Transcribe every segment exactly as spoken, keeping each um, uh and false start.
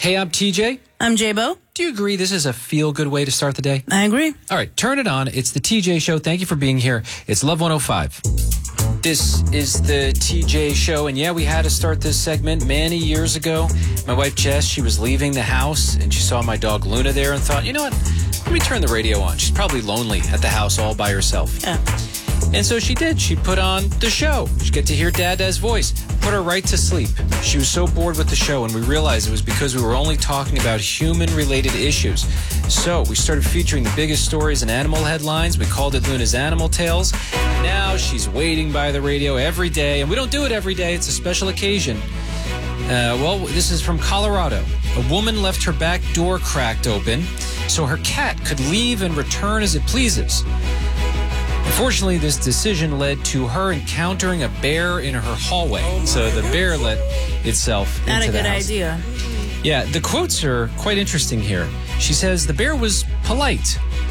Hey, I'm T J. I'm J-Bo. Do you agree this is a feel-good way to start the day? I agree. All right, turn it on. It's the T J Show. Thank you for being here. It's Love one oh five. This is the T J Show, and yeah, we had to start this segment many years ago. My wife, Jess, she was leaving the house, and she saw my dog, Luna, there, and thought, you know what? Let me turn the radio on. She's probably lonely at the house all by herself. Yeah. And so she did. She put on the show. She get to hear Dada's voice. Put her right to sleep. She was so bored with the show, and we realized it was because we were only talking about human-related issues. So we started featuring the biggest stories and animal headlines. We called it Luna's Animal Tales. Now she's waiting by the radio every day, and we don't do it every day. It's a special occasion. Uh, well, this is from Colorado. A woman left her back door cracked open so her cat could leave and return as it pleases. Unfortunately, this decision led to her encountering a bear in her hallway. Oh so the bear let itself Not into the house. Not a good idea. Yeah, the quotes are quite interesting here. She says, the bear was polite.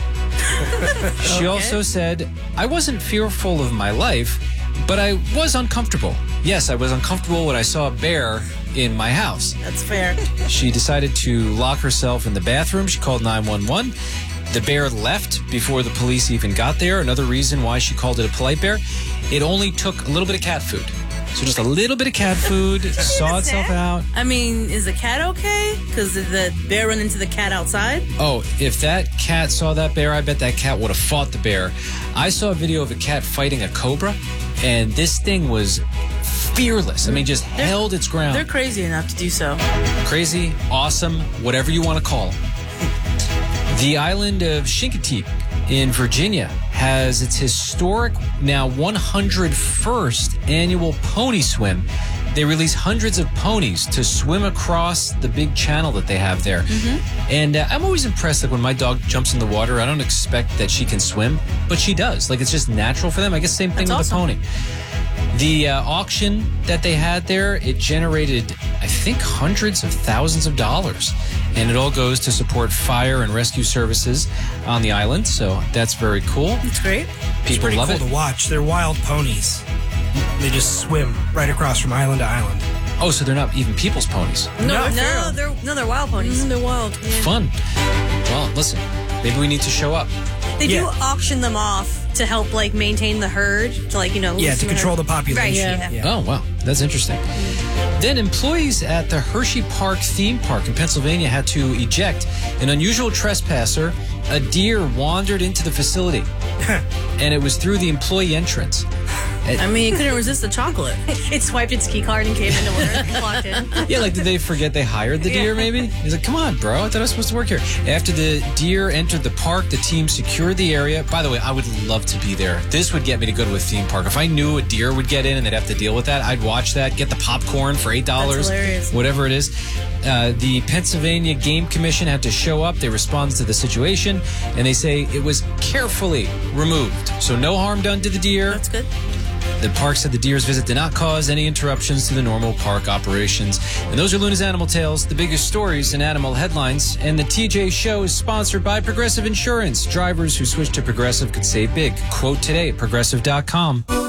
She okay. also said, I wasn't fearful of my life, but I was uncomfortable. Yes, I was uncomfortable when I saw a bear in my house. That's fair. She decided to lock herself in the bathroom. She called nine one one. The bear left before the police even got there. Another reason why she called it a polite bear. It only took a little bit of cat food. So just a little bit of cat food, saw itself out. I mean, is the cat okay? Because did the bear run into the cat outside? Oh, if that cat saw that bear, I bet that cat would have fought the bear. I saw a video of a cat fighting a cobra, and this thing was fearless. I mean, just they're, held its ground. They're crazy enough to do so. Crazy, awesome, whatever you want to call them. The island of Chincoteague in Virginia has its historic, now one hundred first annual pony swim. They release hundreds of ponies to swim across the big channel that they have there. Mm-hmm. And uh, I'm always impressed, like when my dog jumps in the water, I don't expect that she can swim, but she does. Like, it's just natural for them. I guess same thing That's with awesome. the pony. The uh, auction that they had there, it generated, I think, hundreds of thousands of dollars. And it all goes to support fire and rescue services on the island. So that's very cool. That's great. People it's love cool it. to watch. They're wild ponies. They just swim right across from island to island. Oh, so they're not even people's ponies. No, No, no, they're no, they're wild ponies. Mm, they're wild. Yeah. Fun. Well, listen, maybe we need to show up. They Yeah. do auction them off to help, like, maintain the herd, to, like, you know, Yeah, to loosen control the the population. Right, yeah. yeah. Oh, wow. That's interesting. Then employees at the Hershey Park theme park in Pennsylvania had to eject an unusual trespasser. A deer wandered into the facility, and it was through the employee entrance. I mean, it couldn't resist the chocolate. It swiped its key card and came into work and walked in. Yeah, like, did they forget they hired the deer, Yeah. maybe? He's like, come on, bro. I thought I was supposed to work here. After the deer entered the park, the team secured the area. By the way, I would love to be there. This would get me to go to a theme park. If I knew a deer would get in and they'd have to deal with that, I'd watch that, get the popcorn for eight dollars. That's hilarious. Whatever it is. Uh, the Pennsylvania Game Commission had to show up. They responded to the situation, and they say it was carefully removed. So no harm done to the deer. That's good. The park said the deer's visit did not cause any interruptions to the normal park operations. And those are Luna's Animal Tales, the biggest stories in animal headlines. And the T J Show is sponsored by Progressive Insurance. Drivers who switch to Progressive could save big. Quote today at progressive dot com.